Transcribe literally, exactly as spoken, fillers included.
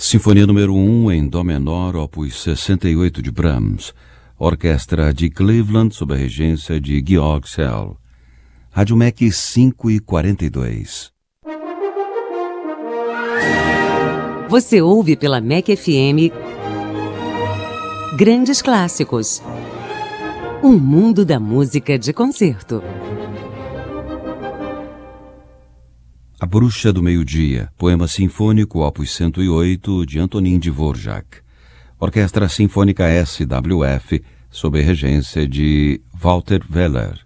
Sinfonia número um em Dó menor, opus sessenta e oito de Brahms, Orquestra de Cleveland sob a regência de Georg Szell. Rádio M E C cinco e quarenta e dois. Você ouve pela M E C F M Grandes Clássicos. Um mundo da música de concerto. A Bruxa do Meio-Dia, poema sinfônico opus cento e oito de Antonin Dvorak. Orquestra Sinfônica S W F, sob a regência de Walter Weller.